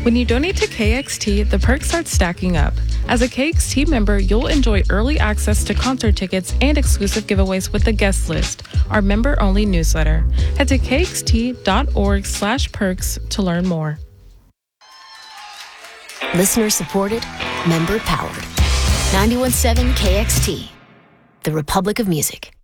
When you donate to KXT, the perks start stacking up. As a KXT member, you'll enjoy early access to concert tickets and exclusive giveaways with the guest list, our member-only newsletter. Head to kxt.org/perks to learn more. Listener supported, member powered. 91.7 KXT, the Republic of Music.